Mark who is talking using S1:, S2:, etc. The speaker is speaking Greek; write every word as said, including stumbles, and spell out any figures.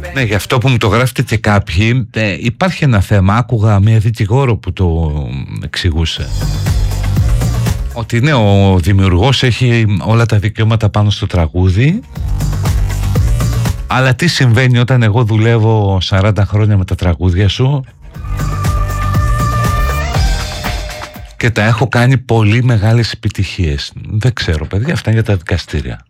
S1: Ναι, γι' αυτό που μου το γράφετε και κάποιοι, ε, υπάρχει ένα θέμα. Άκουγα μια δικηγόρο που το εξηγούσε. Ότι ναι, ο δημιουργός έχει όλα τα δικαιώματα πάνω στο τραγούδι, αλλά τι συμβαίνει όταν εγώ δουλεύω σαράντα χρόνια με τα τραγούδια σου και τα έχω κάνει πολύ μεγάλες επιτυχίες? Δεν ξέρω, παιδιά, αυτά είναι για τα δικαστήρια.